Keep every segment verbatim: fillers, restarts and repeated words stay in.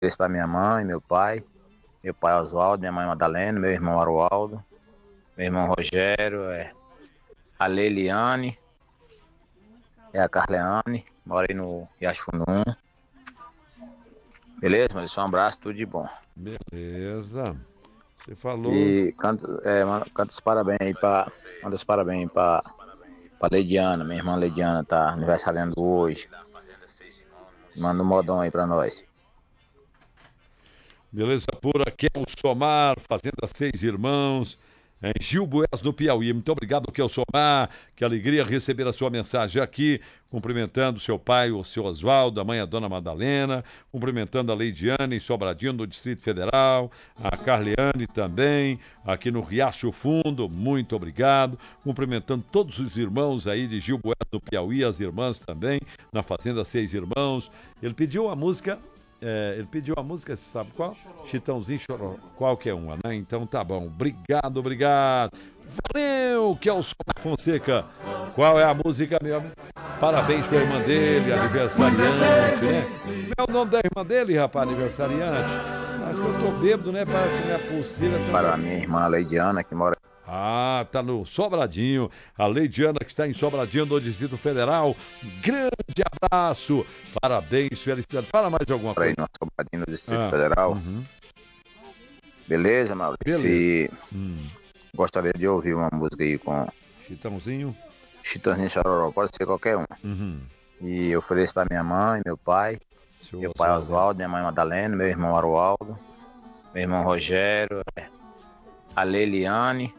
Esse para minha mãe, meu pai, meu pai Oswaldo, minha mãe Madalena, meu irmão Arualdo, meu irmão Rogério, é, a Leiliane, é a Carleane, mora aí no Riacho Fundo um. Beleza, mas um abraço, tudo de bom. Beleza. Você falou. E canto, é, manda- canta os parabéns aí pra. Manda os parabéns pra, pra Leidiana, minha irmã Leidiana tá aniversariando hoje. Manda um modão aí pra nós. Beleza pura, Kelsomar, Fazenda Seis Irmãos, em Gil Bués, do Piauí. Muito obrigado, Kelsomar. Que alegria receber a sua mensagem aqui, cumprimentando seu pai, o seu Oswaldo, a mãe, a dona Madalena, cumprimentando a Leidiane, em Sobradinho, do Distrito Federal, a Carleane também, aqui no Riacho Fundo, muito obrigado. Cumprimentando todos os irmãos aí de Gil Bués, do Piauí, as irmãs também, na Fazenda Seis Irmãos. Ele pediu a música. É, ele pediu a música, você sabe qual? Chitãozinho Chororó, qualquer uma, né? Então tá bom. Obrigado, obrigado. Valeu, Kelson Fonseca. Qual é a música, meu amigo? Parabéns pra irmã dele, aniversariante, né? Como é o nome da irmã dele, rapaz, aniversariante? Acho que eu tô bêbado, né? Parece que minha pulseira tá... Para a minha irmã Leidiana, que mora. Ah, tá no Sobradinho. A Leidiana, que está em Sobradinho, do Distrito Federal. Grande abraço. Parabéns, felicidade. Fala mais alguma Aí coisa. no Sobradinho do Distrito Ah, Federal. uhum. Beleza, Maurício? Beleza. E Hum. gostaria de ouvir uma música aí com Chitãozinho. Chitãozinho Chororó, pode ser qualquer um. Uhum. E eu ofereço para minha mãe, meu pai, Seu meu pai Oswaldo, minha mãe Madalena, meu irmão Arualdo, meu irmão Rogério, é, a Leiliane,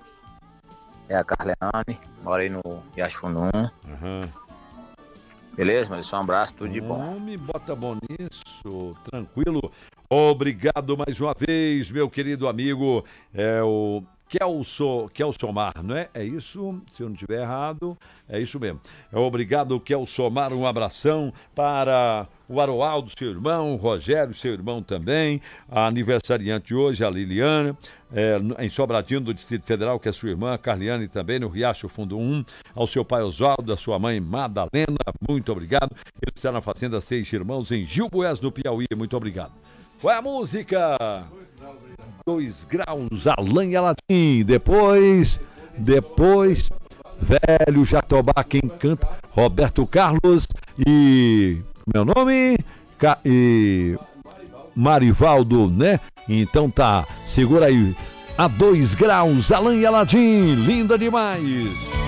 é a Carleane, mora aí no Riacho Fundo um. Uhum. Beleza, mas um abraço, tudo de bom. Homem, bota bom nisso, tranquilo. Obrigado mais uma vez, meu querido amigo. É o Kelso, Kelsomar, não é? É isso? Se eu não estiver errado, é isso mesmo. É obrigado, Kelsomar. Um abração para o Aroaldo, seu irmão, o Rogério, seu irmão também. A aniversariante hoje, a Liliana, é, em Sobradinho, do Distrito Federal, que é sua irmã, a Carliane também, no Riacho Fundo um. Ao seu pai Oswaldo, a sua mãe Madalena, muito obrigado. Ele está na Fazenda Seis Irmãos, em Gil Bués, do Piauí. Muito obrigado. Qual é a música? Dois graus, Alain e Aladim. Depois, depois, velho Jatobá, quem canta, Roberto Carlos e, meu nome, Ca... e Marivaldo, né? Então tá, segura aí. A dois graus, Alain e Aladim, linda demais.